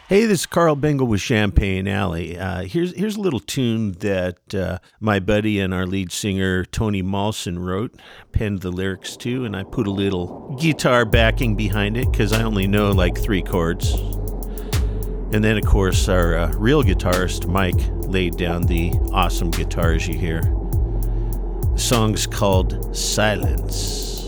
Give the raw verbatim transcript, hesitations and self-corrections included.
Hey, this is Carl Bengal with Champagne Alley. Uh, here's here's a little tune that uh, my buddy and our lead singer Tony Malson wrote, penned the lyrics to, and I put a little guitar backing behind it because I only know like three chords. And then, of course, our uh, real guitarist Mike laid down the awesome guitars you hear. The song's called Silence.